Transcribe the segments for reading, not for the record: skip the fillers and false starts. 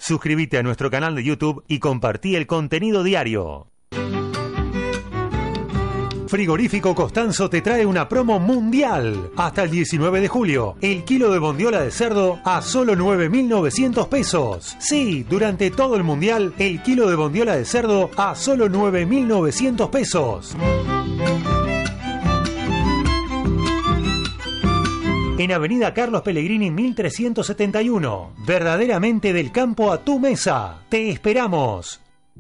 Suscríbete a nuestro canal de YouTube y compartí el contenido diario. Frigorífico Costanzo te trae una promo mundial. Hasta el 19 de julio, el kilo de bondiola de cerdo a solo 9.900 pesos. Sí, durante todo el mundial, el kilo de bondiola de cerdo a solo 9.900 pesos. En Avenida Carlos Pellegrini 1371. Verdaderamente del campo a tu mesa. Te esperamos.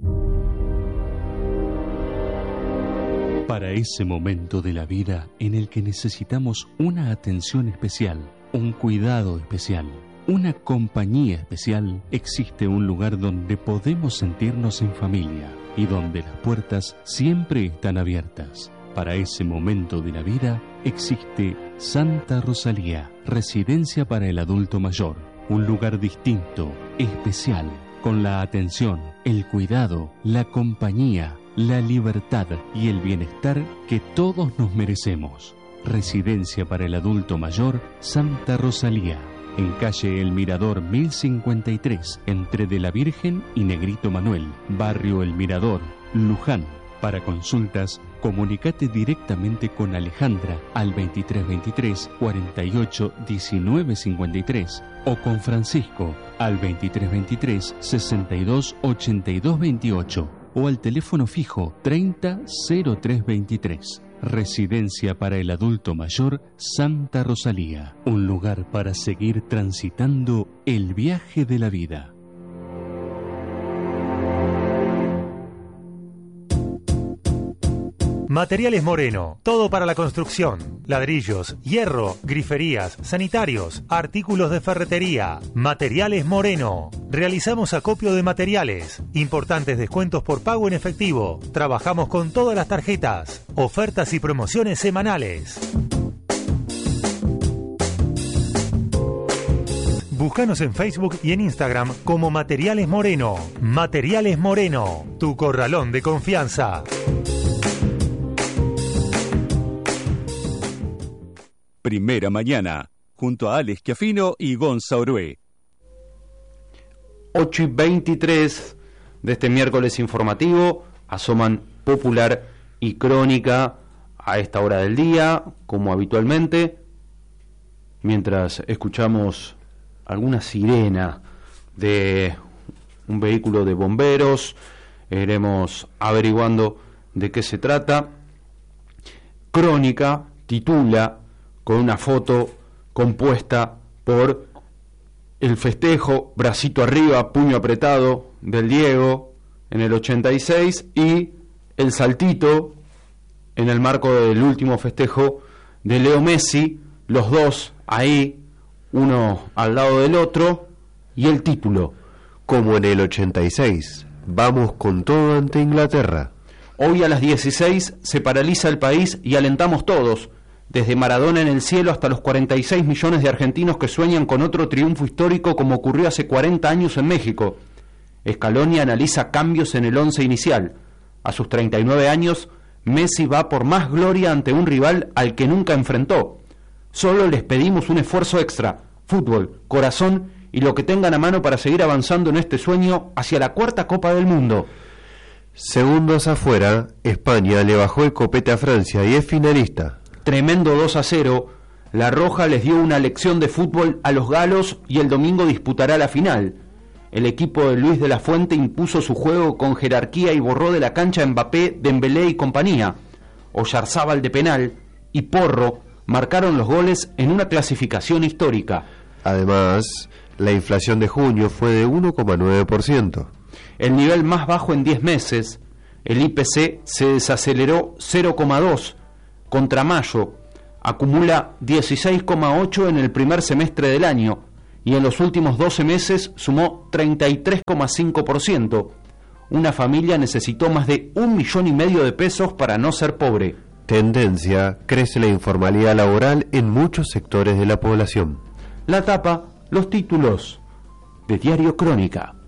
Para ese momento de la vida en el que necesitamos una atención especial, un cuidado especial, una compañía especial, existe un lugar donde podemos sentirnos en familia y donde las puertas siempre están abiertas. Para ese momento de la vida existe Santa Rosalía, residencia para el adulto mayor, un lugar distinto, especial, con la atención, el cuidado, la compañía, la libertad y el bienestar que todos nos merecemos. Residencia para el adulto mayor Santa Rosalía, en calle El Mirador 1053, entre De la Virgen y Negrito Manuel, barrio El Mirador, Luján. Para consultas, comunicate directamente con Alejandra al 2323 48 19 53 o con Francisco al 2323 62 82 28 o al teléfono fijo 30 03 23. Residencia para el adulto mayor Santa Rosalía, un lugar para seguir transitando el viaje de la vida. Materiales Moreno, todo para la construcción, ladrillos, hierro, griferías, sanitarios, artículos de ferretería. Materiales Moreno, realizamos acopio de materiales, importantes descuentos por pago en efectivo, trabajamos con todas las tarjetas, ofertas y promociones semanales. Búscanos en Facebook y en Instagram como Materiales Moreno. Materiales Moreno, tu corralón de confianza. Primera Mañana, junto a Alex Schiaffino y Gonza Orué. 8:23 de este miércoles informativo, asoman Popular y Crónica a esta hora del día, como habitualmente, mientras escuchamos alguna sirena de un vehículo de bomberos, iremos averiguando de qué se trata. Crónica titula con una foto compuesta por el festejo, bracito arriba, puño apretado, del Diego en el 86 y el saltito en el marco del último festejo de Leo Messi, los dos ahí, uno al lado del otro, y el título. Como en el 86, vamos con todo ante Inglaterra. Hoy a las 16 se paraliza el país y alentamos todos, desde Maradona en el cielo hasta los 46 millones de argentinos que sueñan con otro triunfo histórico como ocurrió hace 40 años en México. Scaloni analiza cambios en el once inicial. A sus 39 años, Messi va por más gloria ante un rival al que nunca enfrentó. Solo les pedimos un esfuerzo extra, fútbol, corazón y lo que tengan a mano para seguir avanzando en este sueño hacia la cuarta Copa del Mundo. Segundos afuera, España le bajó el copete a Francia y es finalista. Tremendo 2-0, La Roja les dio una lección de fútbol a los galos y el domingo disputará la final. El equipo de Luis de la Fuente impuso su juego con jerarquía y borró de la cancha a Mbappé, Dembélé y compañía. Oyarzábal de penal y Porro marcaron los goles en una clasificación histórica. Además, la inflación de junio fue de 1,9%. El nivel más bajo en 10 meses, el IPC se desaceleró 0,2%. Contra mayo, acumula 16,8 en el primer semestre del año y en los últimos 12 meses sumó 33,5%. Una familia necesitó más de 1,5 millones de pesos para no ser pobre. Tendencia, crece la informalidad laboral en muchos sectores de la población. La tapa, los títulos de Diario Crónica.